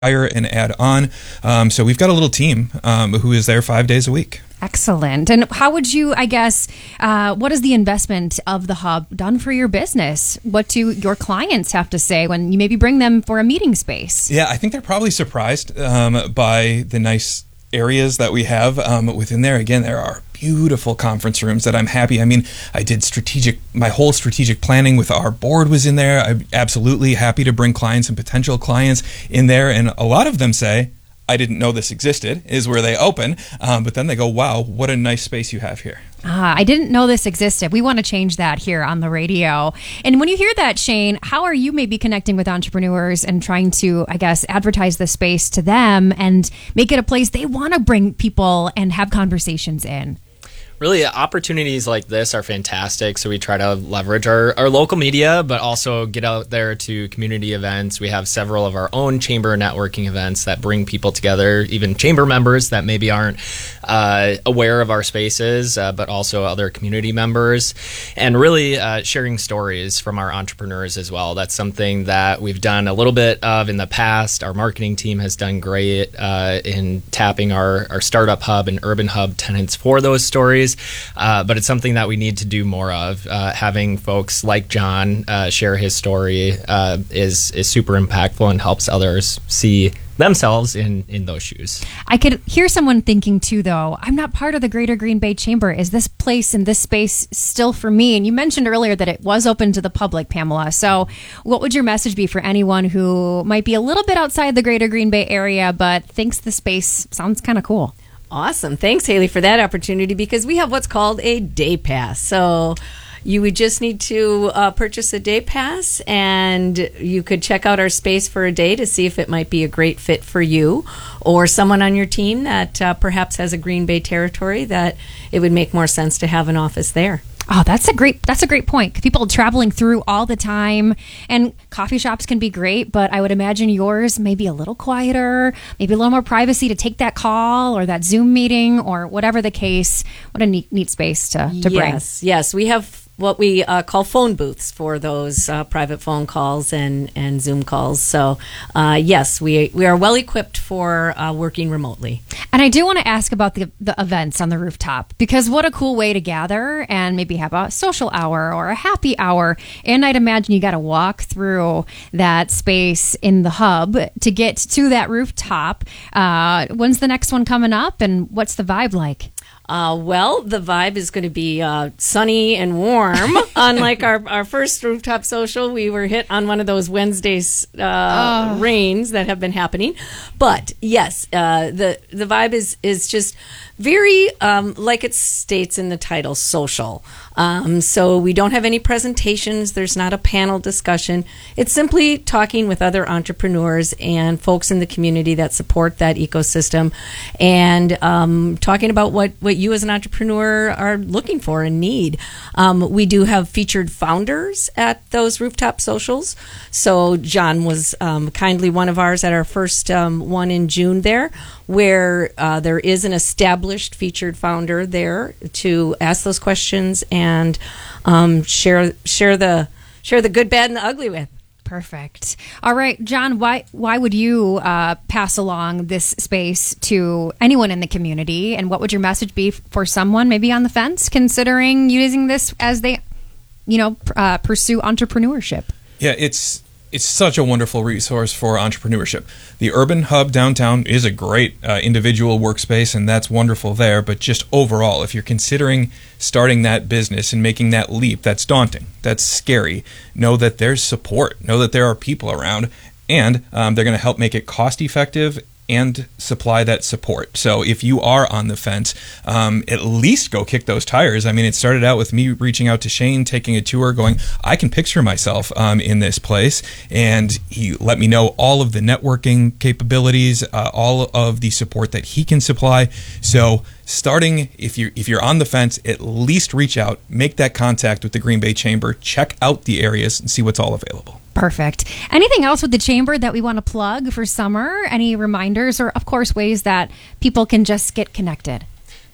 hire and add on. So we've got a little team who is there 5 days a week. Excellent. And how would you, what is the investment of the hub done for your business? What do your clients have to say when you maybe bring them for a meeting space? Yeah, I think they're probably surprised by the nice areas that we have within there. Again, there are beautiful conference rooms that I'm happy. I mean, I did my whole strategic planning with our board was in there. I'm absolutely happy to bring clients and potential clients in there. And a lot of them say, I didn't know this existed, is where they open. But then they go, wow, what a nice space you have here. I didn't know this existed. We want to change that here on the radio. And when you hear that, Shane, how are you maybe connecting with entrepreneurs and trying to, advertise the space to them and make it a place they want to bring people and have conversations in? Really, opportunities like this are fantastic. So we try to leverage our local media, but also get out there to community events. We have several of our own chamber networking events that bring people together, even chamber members that maybe aren't aware of our spaces, but also other community members. And really sharing stories from our entrepreneurs as well. That's something that we've done a little bit of in the past. Our marketing team has done great in tapping our startup hub and urban hub tenants for those stories. But it's something that we need to do more of. Having folks like John share his story is super impactful and helps others see themselves in those shoes. I could hear someone thinking too, though, I'm not part of the Greater Green Bay Chamber. Is this place and this space still for me? And you mentioned earlier that it was open to the public, Pamela. So what would your message be for anyone who might be a little bit outside the Greater Green Bay area but thinks the space sounds kind of cool? Awesome. Thanks, Haley, for that opportunity, because we have what's called a day pass. So you would just need to purchase a day pass, and you could check out our space for a day to see if it might be a great fit for you or someone on your team that perhaps has a Green Bay territory that it would make more sense to have an office there. Oh, that's a great point. People traveling through all the time, and coffee shops can be great, but I would imagine yours may be a little quieter, maybe a little more privacy to take that call or that Zoom meeting or whatever the case. What a neat space to bring. Yes. We have what we call phone booths for those private phone calls and Zoom calls. So, yes, we are well equipped for working remotely. And I do want to ask about the events on the rooftop, because what a cool way to gather and maybe have a social hour or a happy hour. And I'd imagine you got to walk through that space in the hub to get to that rooftop. When's the next one coming up, and what's the vibe like? Well, the vibe is going to be sunny and warm. Unlike our first rooftop social, we were hit on one of those Wednesdays rains that have been happening. But yes, the vibe is just very, like it states in the title, social. So we don't have any presentations. There's not a panel discussion. It's simply talking with other entrepreneurs and folks in the community that support that ecosystem, and talking about what you as an entrepreneur are looking for and need. We do have featured founders at those rooftop socials. So John was kindly one of ours at our first one in June there, where there is an established featured founder there to ask those questions and share the good, bad, and the ugly with. Perfect. All right, John, why would you pass along this space to anyone in the community? And what would your message be for someone maybe on the fence considering using this as they, pursue entrepreneurship? Yeah, it's such a wonderful resource for entrepreneurship. The Urban Hub downtown is a great individual workspace, and that's wonderful there. But just overall, if you're considering starting that business and making that leap, that's daunting, that's scary. Know that there's support. Know that there are people around, and they're going to help make it cost effective and supply that support. So if you are on the fence, at least go kick those tires. I mean, it started out with me reaching out to Shane, taking a tour, going, I can picture myself in this place. And he let me know all of the networking capabilities, all of the support that he can supply. So starting, if you're on the fence, at least reach out, make that contact with the Green Bay Chamber, check out the areas and see what's all available. Perfect. Anything else with the chamber that we want to plug for summer? Any reminders or, of course, ways that people can just get connected?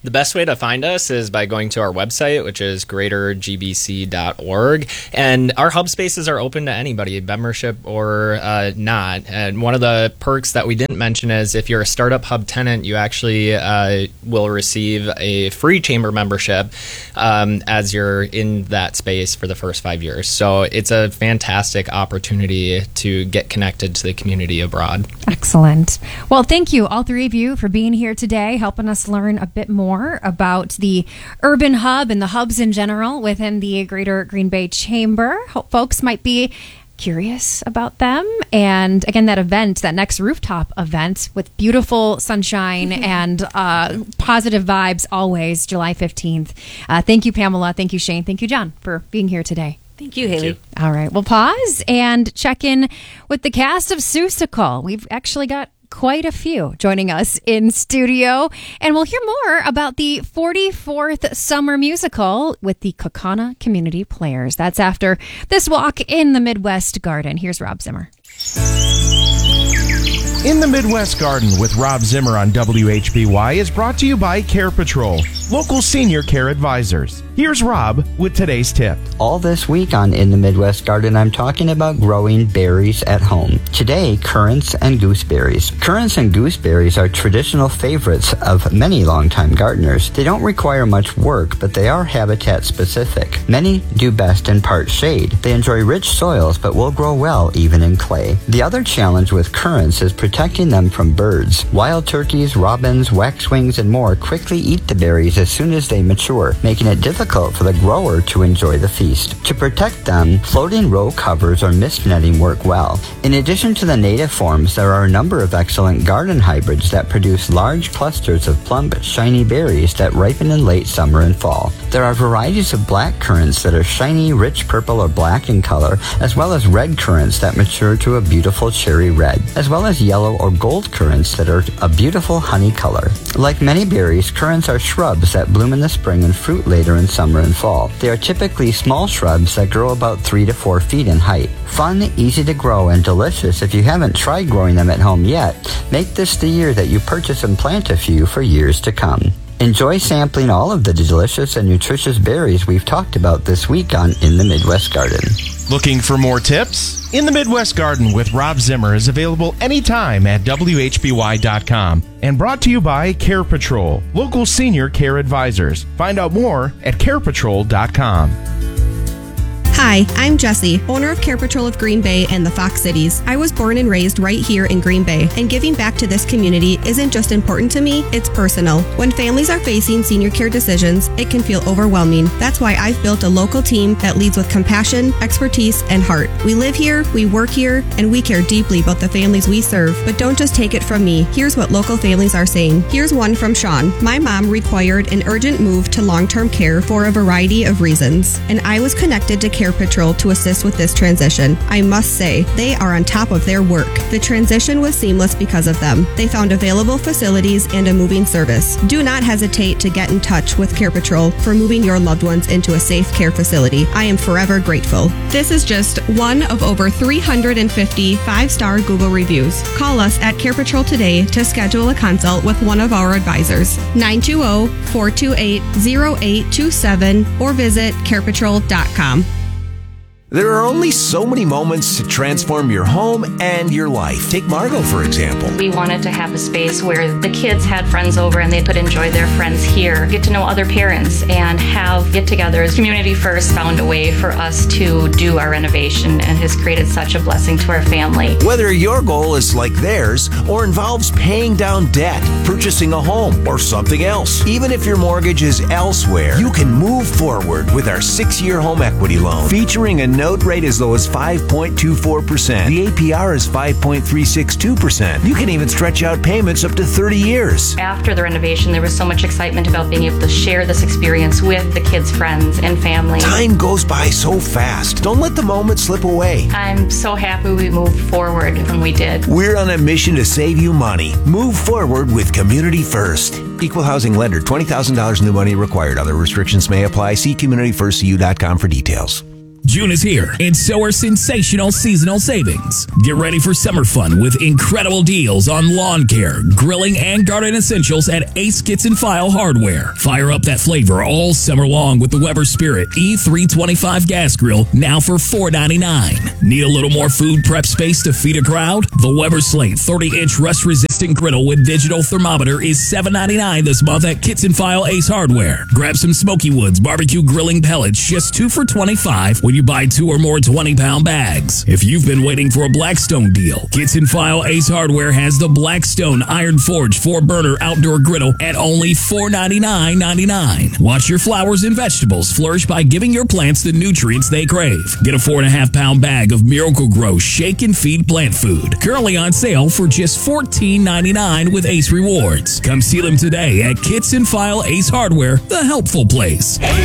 The best way to find us is by going to our website, which is greatergbc.org. And our hub spaces are open to anybody, membership or not. And one of the perks that we didn't mention is if you're a Startup Hub tenant, you actually will receive a free chamber membership as you're in that space for the first 5 years. So it's a fantastic opportunity to get connected to the community abroad. Excellent. Well, thank you, all three of you, for being here today, helping us learn a bit more about the Urban Hub and the hubs in general within the Greater Green Bay Chamber. Hope folks might be curious about them. And again, that event, that next rooftop event with beautiful sunshine and positive vibes always, July 15th. Thank you, Pamela. Thank you, Shane. Thank you, John, for being here today. Thank you, Haley. All right, we'll pause and check in with the cast of Seussical. We've actually got quite a few joining us in studio, and we'll hear more about the 44th Summer Musical with the Kaukauna Community Players. That's after this walk in the Midwest Garden. Here's Rob Zimmer. In the Midwest Garden with Rob Zimmer on WHBY is brought to you by Care Patrol, local senior care advisors. Here's Rob with today's tip. All this week on In the Midwest Garden, I'm talking about growing berries at home. Today, currants and gooseberries. Currants and gooseberries are traditional favorites of many longtime gardeners. They don't require much work, but they are habitat specific. Many do best in part shade. They enjoy rich soils, but will grow well even in clay. The other challenge with currants is protecting them from birds. Wild turkeys, robins, waxwings, and more quickly eat the berries as soon as they mature, making it difficult for the grower to enjoy the feast. To protect them, floating row covers or mist netting work well. In addition to the native forms, there are a number of excellent garden hybrids that produce large clusters of plump, shiny berries that ripen in late summer and fall. There are varieties of black currants that are shiny, rich purple or black in color, as well as red currants that mature to a beautiful cherry red, as well as yellow or gold currants that are a beautiful honey color. Like many berries, currants are shrubs that bloom in the spring and fruit later in summer and fall. They are typically small shrubs that grow about 3 to 4 feet in height. Fun, easy to grow, and delicious. If you haven't tried growing them at home yet, make this the year that you purchase and plant a few for years to come. Enjoy sampling all of the delicious and nutritious berries we've talked about this week on In the Midwest Garden. Looking for more tips? In the Midwest Garden with Rob Zimmer is available anytime at WHBY.com and brought to you by Care Patrol, local senior care advisors. Find out more at carepatrol.com. Hi, I'm Jessie, owner of Care Patrol of Green Bay and the Fox Cities. I was born and raised right here in Green Bay, and giving back to this community isn't just important to me, it's personal. When families are facing senior care decisions, it can feel overwhelming. That's why I've built a local team that leads with compassion, expertise, and heart. We live here, we work here, and we care deeply about the families we serve. But don't just take it from me. Here's what local families are saying. Here's one from Sean. My mom required an urgent move to long-term care for a variety of reasons, and I was connected to Care Patrol to assist with this transition. I must say, they are on top of their work. The transition was seamless because of them. They found available facilities and a moving service. Do not hesitate to get in touch with Care Patrol for moving your loved ones into a safe care facility. I am forever grateful. This is just one of over 350 5-star Google reviews. Call us at Care Patrol today to schedule a consult with one of our advisors. 920-428-0827 or visit carepatrol.com. There are only so many moments to transform your home and your life. Take Margot, for example. We wanted to have a space where the kids had friends over and they could enjoy their friends here, get to know other parents, and have get-togethers. Community First found a way for us to do our renovation and has created such a blessing to our family. Whether your goal is like theirs or involves paying down debt, purchasing a home, or something else, even if your mortgage is elsewhere, you can move forward with our 6-year home equity loan, featuring a note rate as low as 5.24%. The APR is 5.362%. You can even stretch out payments up to 30 years. After the renovation, there was so much excitement about being able to share this experience with the kids' friends and family. Time goes by so fast. Don't let the moment slip away. I'm so happy we moved forward when we did. We're on a mission to save you money. Move forward with Community First. Equal housing lender. $20,000 new money required. Other restrictions may apply. See CommunityFirstU.com for details. June is here, and so are sensational seasonal savings. Get ready for summer fun with incredible deals on lawn care, grilling, and garden essentials at Ace Kitchen File Hardware. Fire up that flavor all summer long with the Weber Spirit E325 gas grill, now for $4.99. Need a little more food prep space to feed a crowd? The Weber Slate 30-inch rust-resistant griddle with digital thermometer is $7.99 this month at Kitchen File Ace Hardware. Grab some Smoky Woods barbecue grilling pellets, just 2 for $25 when you buy 2 or more 20-pound bags. If you've been waiting for a Blackstone deal, Kitchen File Ace Hardware has the Blackstone Iron Forge 4-burner outdoor griddle at only $499.99. Watch your flowers and vegetables flourish by giving your plants the nutrients they crave. Get a 4.5-pound bag of Miracle-Gro Shake and Feed plant food, currently on sale for just $14.99 with Ace Rewards. Come see them today at Kitchen File Ace Hardware, the helpful place. Ace